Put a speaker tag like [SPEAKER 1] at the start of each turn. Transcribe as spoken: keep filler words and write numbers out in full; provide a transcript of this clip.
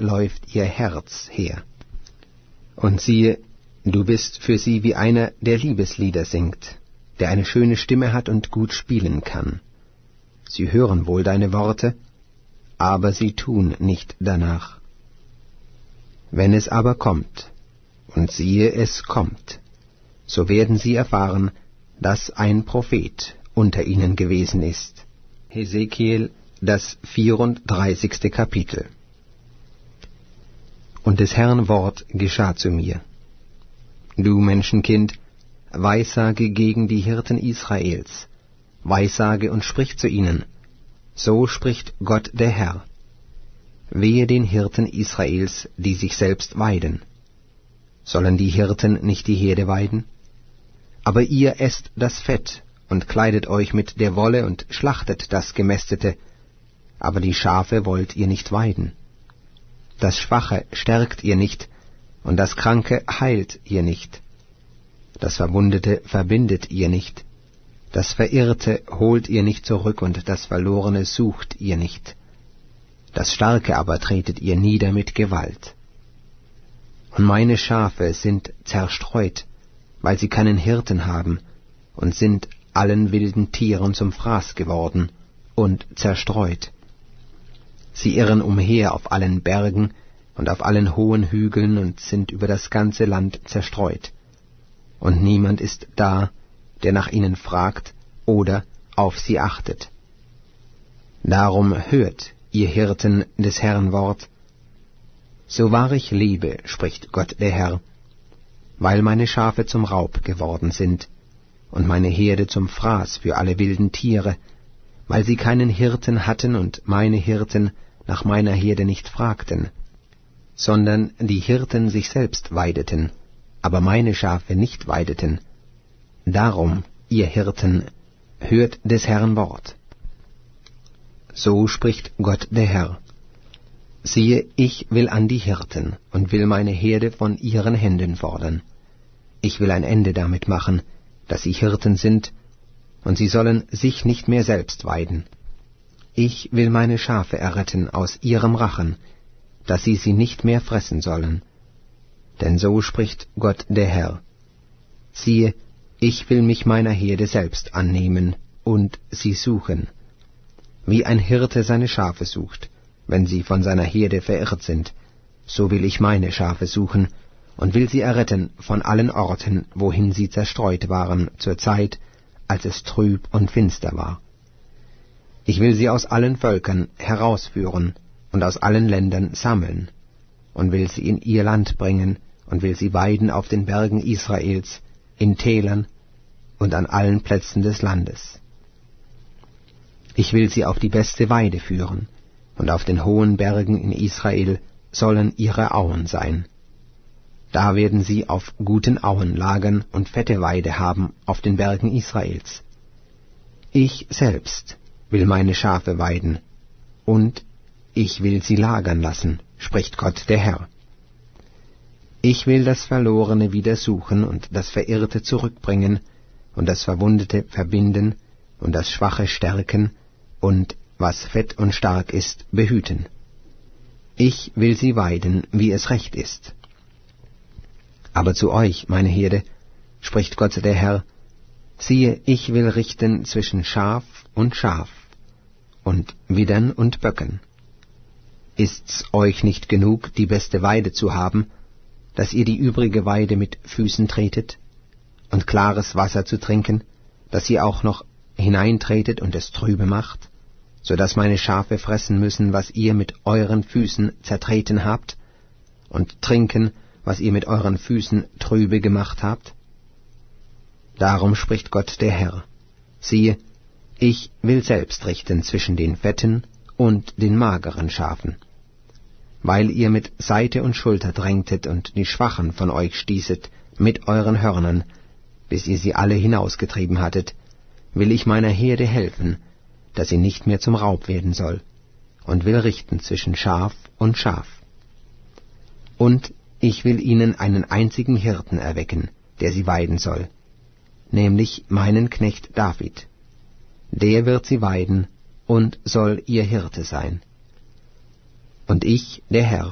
[SPEAKER 1] läuft ihr Herz her. Und siehe, du bist für sie wie einer, der Liebeslieder singt, der eine schöne Stimme hat und gut spielen kann. Sie hören wohl deine Worte, aber sie tun nicht danach. Wenn es aber kommt, und siehe, es kommt, so werden sie erfahren, dass ein Prophet unter ihnen gewesen ist. Hesekiel, das vierunddreißigste Kapitel. Und des Herrn Wort geschah zu mir. Du Menschenkind, weissage gegen die Hirten Israels, weissage und sprich zu ihnen, so spricht Gott der Herr. Wehe den Hirten Israels, die sich selbst weiden. Sollen die Hirten nicht die Herde weiden? Aber ihr esst das Fett und kleidet euch mit der Wolle und schlachtet das Gemästete, aber die Schafe wollt ihr nicht weiden. Das Schwache stärkt ihr nicht, und das Kranke heilt ihr nicht. Das Verwundete verbindet ihr nicht, das Verirrte holt ihr nicht zurück, und das Verlorene sucht ihr nicht. Das Starke aber tretet ihr nieder mit Gewalt. Und meine Schafe sind zerstreut, weil sie keinen Hirten haben, und sind allen wilden Tieren zum Fraß geworden und zerstreut. Sie irren umher auf allen Bergen und auf allen hohen Hügeln und sind über das ganze Land zerstreut. Und niemand ist da, der nach ihnen fragt oder auf sie achtet. Darum hört, ihr Hirten, des Herrn Wort. So wahr ich lebe, spricht Gott der Herr, weil meine Schafe zum Raub geworden sind und meine Herde zum Fraß für alle wilden Tiere, weil sie keinen Hirten hatten und meine Hirten nach meiner Herde nicht fragten, sondern die Hirten sich selbst weideten, aber meine Schafe nicht weideten. Darum, ihr Hirten, hört des Herrn Wort. So spricht Gott der Herr. Siehe, ich will an die Hirten und will meine Herde von ihren Händen fordern. Ich will ein Ende damit machen, dass sie Hirten sind, und sie sollen sich nicht mehr selbst weiden. Ich will meine Schafe erretten aus ihrem Rachen, dass sie sie nicht mehr fressen sollen. Denn so spricht Gott der Herr. Siehe, ich will mich meiner Herde selbst annehmen und sie suchen, wie ein Hirte seine Schafe sucht, wenn sie von seiner Herde verirrt sind, so will ich meine Schafe suchen und will sie erretten von allen Orten, wohin sie zerstreut waren, zur Zeit, als es trüb und finster war. Ich will sie aus allen Völkern herausführen und aus allen Ländern sammeln, und will sie in ihr Land bringen, und will sie weiden auf den Bergen Israels, in Tälern und an allen Plätzen des Landes. Ich will sie auf die beste Weide führen, und auf den hohen Bergen in Israel sollen ihre Auen sein. Da werden sie auf guten Auen lagern und fette Weide haben auf den Bergen Israels. Ich selbst will meine Schafe weiden, und ich will sie lagern lassen, spricht Gott der Herr. Ich will das Verlorene wieder suchen und das Verirrte zurückbringen und das Verwundete verbinden und das Schwache stärken und was fett und stark ist, behüten. Ich will sie weiden, wie es recht ist. Aber zu euch, meine Herde, spricht Gott der Herr, siehe, ich will richten zwischen Schaf und Schaf und Widdern und Böcken. Ist's euch nicht genug, die beste Weide zu haben, dass ihr die übrige Weide mit Füßen tretet, und klares Wasser zu trinken, dass ihr auch noch hineintretet und es trübe macht, so dass meine Schafe fressen müssen, was ihr mit euren Füßen zertreten habt, und trinken, was ihr mit euren Füßen trübe gemacht habt? Darum spricht Gott der Herr, siehe, ich will selbst richten zwischen den fetten und den mageren Schafen. Weil ihr mit Seite und Schulter drängtet und die Schwachen von euch stießet mit euren Hörnern, bis ihr sie alle hinausgetrieben hattet, will ich meiner Herde helfen, dass sie nicht mehr zum Raub werden soll, und will richten zwischen Schaf und Schaf. Und ich will ihnen einen einzigen Hirten erwecken, der sie weiden soll, nämlich meinen Knecht David. Der wird sie weiden und soll ihr Hirte sein. Und ich, der Herr,